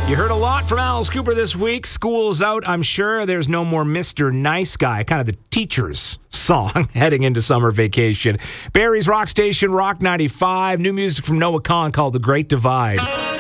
You heard a lot from Alice Cooper this week. School's out. I'm sure there's no more Mr. Nice Guy, kind of the teacher's song heading into summer vacation. Barrie's Rock Station, Rock 95. New music from Noah Kahan called The Great Divide.